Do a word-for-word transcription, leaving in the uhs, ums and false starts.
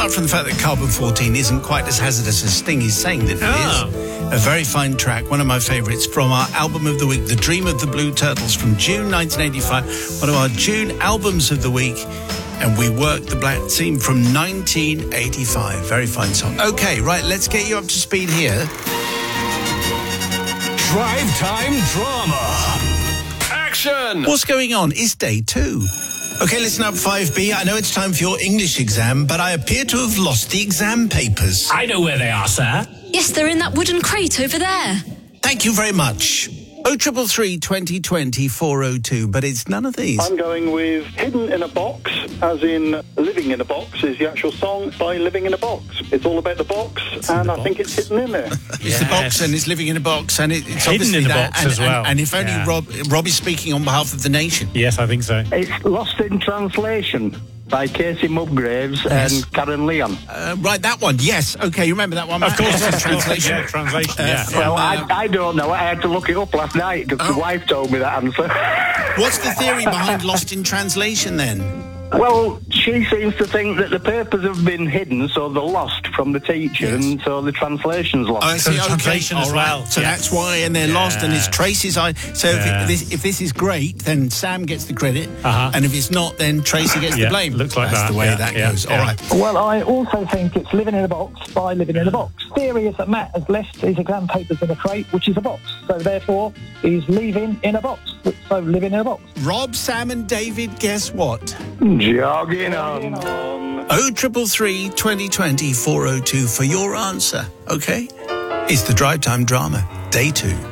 apart from the fact that carbon fourteen isn't quite as hazardous as Sting is saying that it Oh. is, a very fine track, one of my favourites from our album of the week, The Dream of the Blue Turtles from June nineteen eighty-five, one of our June albums of the week. And We Work the Black Theme from nineteen eighty-five. Very fine song. Okay, right, let's get you up to speed here. Drive Time Drama. Action! What's going on? It's day two. Okay, listen up, five B. I know it's time for your English exam, but I appear to have lost the exam papers. I know where they are, sir. Yes, they're in that wooden crate over there. Thank you very much. oh triple three, twenty twenty, four oh two, but it's none of these. I'm going with Hidden in a Box, as in Living in a Box is the actual song by Living in a Box. It's all about the box, and I box. think it's hidden in there. It's Yes. the box, and it's living in a box, and it, it's Hidden obviously in the that. box and, as well. And, and if only Yeah. Rob, Rob is speaking on behalf of the nation. Yes, I think so. It's Lost in Translation by Casey Musgraves Yes. and Karen Leon. Uh, right, that one. Yes. Okay, you remember that one, Of Matt? course, Yes, translation. translation. Yeah, translation, Uh, yeah. from, Well, I, uh, I don't know. I had to look it up last night because Oh. the wife told me that answer. What's the theory behind Lost in Translation, then? Well, she seems to think that the papers have been hidden, so they're lost from the teacher, Yes. and so the translation's lost. Oh, I So see. the Okay, translation as all right. well. So Yes. that's why, and they're lost, and it's Yeah. Tracy's eye. So Yeah. if, this, if this is great, then Sam gets the credit, Uh-huh. and if it's not, then Tracy gets Yeah, the blame. looks like that's that. the way Yeah, that yeah, goes. yeah. All right. Well, I also think it's Living in a Box by Living in a Box. Theory is that Matt has left his exam papers in a crate, which is a box. So therefore, he's leaving in a box. So living in a box. Rob, Sam, and David, guess what? Jogging on. oh triple three, twenty twenty, four oh two for your answer. Okay, it's the Drive Time Drama, day two.